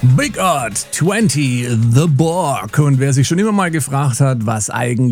Big Odd 20, The Borg. Und wer sich schon immer mal gefragt hat, was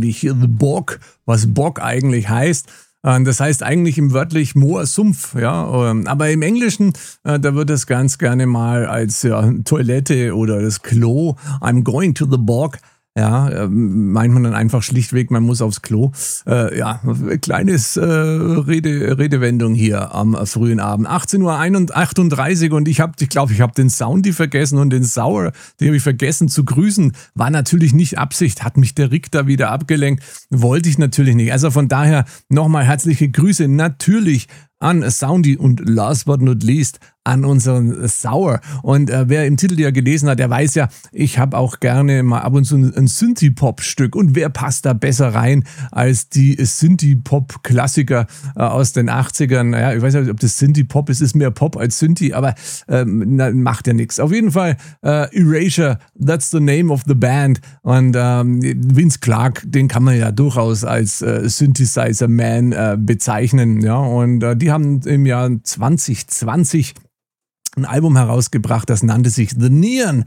Borg eigentlich heißt, das heißt eigentlich im wörtlich Moor, Sumpf, ja. Aber im Englischen, da wird es ganz gerne mal als Toilette oder das Klo, I'm going to the Borg. Ja, meint man dann einfach schlichtweg, man muss aufs Klo. Kleines Redewendung hier am frühen Abend. 18:38 Uhr und ich glaube, ich habe den Soundi vergessen und den Sauer, den habe ich vergessen zu grüßen. War natürlich nicht Absicht, hat mich der Rick da wieder abgelenkt. Wollte ich natürlich nicht. Also von daher nochmal herzliche Grüße natürlich an Soundi und last but not least an unseren Sauer. Und wer im Titel ja gelesen hat, der weiß ja, ich habe auch gerne mal ab und zu ein Synthie-Pop-Stück. Und wer passt da besser rein als die Synthie-Pop-Klassiker aus den 80ern? Naja, ich weiß nicht, ob das Synthie-Pop ist mehr Pop als Synthie, aber macht ja nichts. Auf jeden Fall Erasure, that's the name of the band. Und Vince Clarke, den kann man ja durchaus als Synthesizer-Man bezeichnen. Ja, und die haben im Jahr 2020 ein Album herausgebracht, das nannte sich The Neon.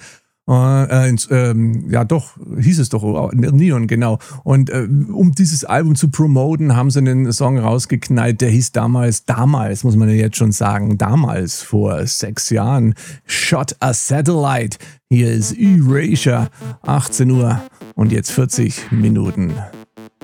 Hieß es doch, Neon, genau. Und um dieses Album zu promoten, haben sie einen Song rausgeknallt, der hieß damals, muss man ja jetzt schon sagen, damals, vor 6 Jahren, Shot a Satellite. Hier ist Erasure, 18 Uhr und jetzt 40 Minuten.